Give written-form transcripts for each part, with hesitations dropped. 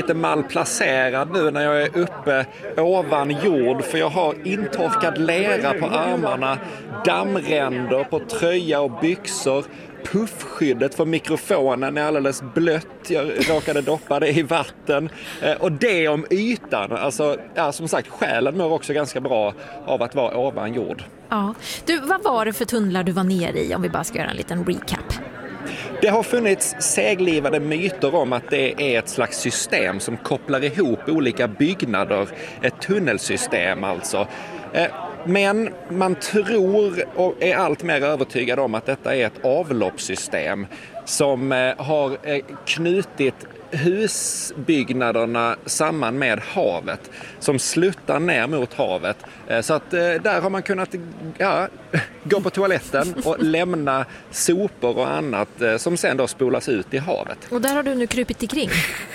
lite malplacerad nu när jag är uppe ovan jord, för jag har intorkad lera på armarna, dammränder på tröja och byxor. Puffskyddet för mikrofonen är alldeles blött. Jag råkade doppa det i vatten. Och det om ytan. Alltså, ja, som sagt, själen mår också ganska bra av att vara ovan jord. Ja. Du, vad var det för tunnlar du var nere i, om vi bara ska göra en liten recap? Det har funnits seglivade myter om att det är ett slags system som kopplar ihop olika byggnader. Ett tunnelsystem alltså. Men man tror och är allt mer övertygad om att detta är ett avloppssystem som har knutit husbyggnaderna samman med havet, som sluttar ner mot havet. Så att där har man kunnat gå på toaletten och lämna sopor och annat som sen då spolas ut i havet. Och där har du nu krupit ikring.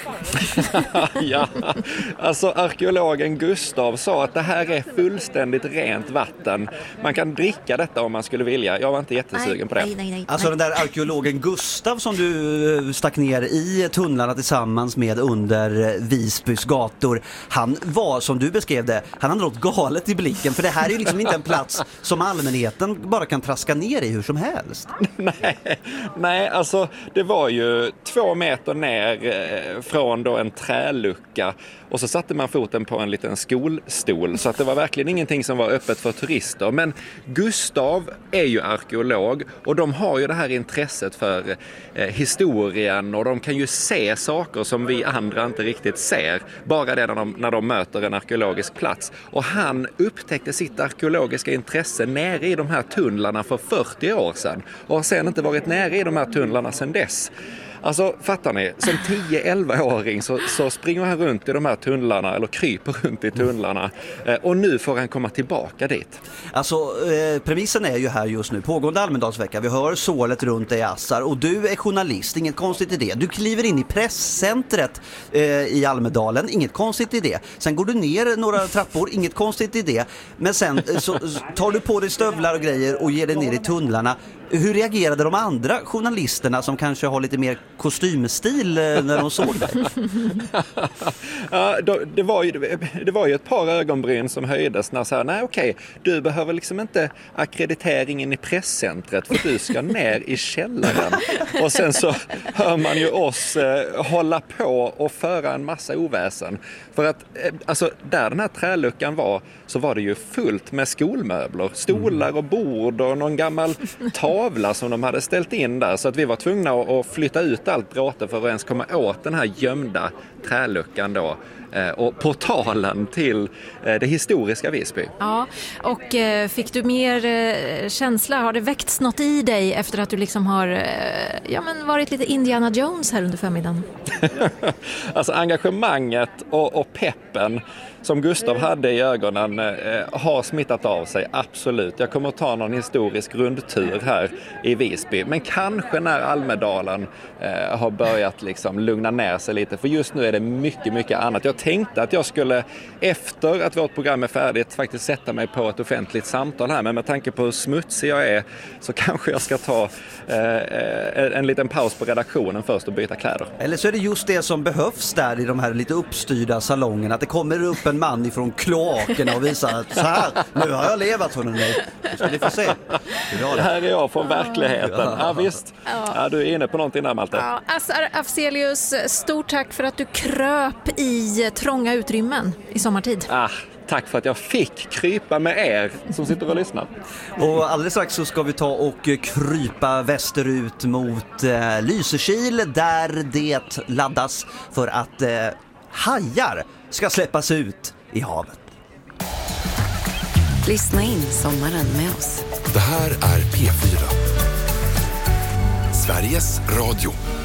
Ja, alltså arkeologen Gustav sa att det här är fullständigt rent vatten. Man kan dricka detta om man skulle vilja. Jag var inte jättesugen på det. Nej. Alltså den där arkeologen Gustav som du stack ner i tunnlarna tillsammans med under Visbys gator, han var, som du beskrev det, han hade något galet i blicken, för det här är ju liksom inte en plats som allmänheten bara kan traska ner i hur som helst. Nej, alltså det var ju 2 meter ner från då en trälucka, och så satte man foten på en liten skolstol, så att det var verkligen ingenting som var öppet för turister. Men Gustav är ju arkeolog, och de har ju det här intresset för historien, och de kan ju se saker som vi andra inte riktigt ser, bara det när de möter en arkeologisk plats. Och han upptäckte sitt arkeologiska intresse nere i de här tunnlarna för 40 år sedan, och har sedan inte varit nere i de här tunnlarna sedan dess. Alltså, fattar ni? Som 10-11-åring så springer han runt i de här tunnlarna, eller kryper runt i tunnlarna. Och nu får han komma tillbaka dit. Alltså, premissen är ju här just nu, pågående Almedalsvecka. Vi hör sålet runt dig, Assar, och du är journalist, inget konstigt i det. Du kliver in i presscentret i Almedalen, inget konstigt i det. Sen går du ner några trappor, inget konstigt i det. Men sen så tar du på dig stövlar och grejer och ger dig ner i tunnlarna. Hur reagerade de andra journalisterna som kanske har lite mer kostymstil när de såg dig? Ja, det var ju ett par ögonbryn som höjdes när så här, nej okej, du behöver liksom inte akkrediteringen i presscentret, för du ska ner i källaren. Och sen så hör man ju oss hålla på och föra en massa oväsen. För att alltså, där den här träluckan var, så var det ju fullt med skolmöbler, stolar och bord och någon gammal tavla som de hade ställt in där, så att vi var tvungna att flytta ut allt bråte för att ens komma åt den här gömda träluckan då, och portalen till det historiska Visby. Ja, och fick du mer känsla, har det väckts något i dig efter att du liksom har varit lite Indiana Jones här under förmiddagen? Alltså engagemanget och peppen som Gustav hade i ögonen har smittat av sig, absolut. Jag kommer att ta någon historisk rundtur här i Visby, men kanske när Almedalen har börjat liksom lugna ner sig lite, för just nu är det mycket, mycket annat. Jag tänkte att jag skulle, efter att vårt program är färdigt, faktiskt sätta mig på ett offentligt samtal här, men med tanke på hur smutsig jag är så kanske jag ska ta en liten paus på redaktionen först och byta kläder. Eller så är det just det som behövs där i de här lite uppstyrda salongerna, att det kommer upp en man ifrån kloakerna och visar att så här, nu har jag levat för mig. Så ni får se. Det här är jag från verkligheten. Ja, visst. Ja, du är inne på någonting där, Malte. Ja, Assar Afzelius, stort tack för att du kröp i trånga utrymmen i sommartid. Tack för att jag fick krypa med er som sitter och lyssnar. Och alldeles strax så ska vi ta och krypa västerut mot Lysekil, där det laddas för att hajar ska släppas ut i havet. Lyssna in sommaren med oss. Det här är P4. Sveriges Radio.